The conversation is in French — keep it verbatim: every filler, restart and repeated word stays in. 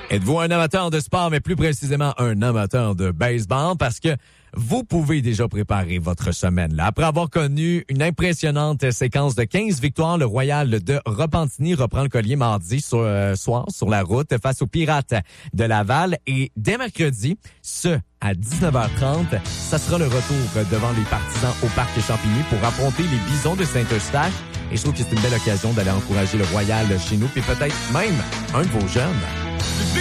Êtes-vous un amateur de sport, mais plus précisément un amateur de baseball? Parce que vous pouvez déjà préparer votre semaine. Là. Après avoir connu une impressionnante séquence de quinze victoires, le Royal de Repentigny reprend le collier mardi sur, euh, soir sur la route face aux Pirates de Laval. Et dès mercredi, ce à dix-neuf heures trente, ça sera le retour devant les partisans au Parc Champigny pour affronter les Bisons de Saint-Eustache. Et je trouve que c'est une belle occasion d'aller encourager le Royal chez nous, puis peut-être même un de vos jeunes.